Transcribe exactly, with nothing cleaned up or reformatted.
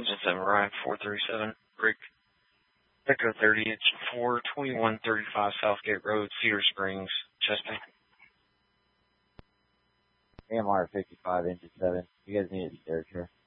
Engine seven, Ryan, four three seven, Rick, Echo thirty, it's four twenty-one thirty-five Southgate Road, Cedar Springs, Chesapeake. A M R fifty-five, Engine seven. You guys need it in territory.